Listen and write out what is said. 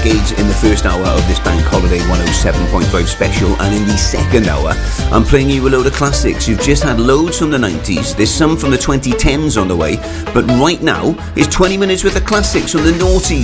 decades in the first hour of this Bank Holiday 107.5 special, and in the second hour I'm playing you a load of classics. You've just had loads from the 90s, there's some from the 2010s on the way, but right now is 20 minutes worth of classics from the noughties.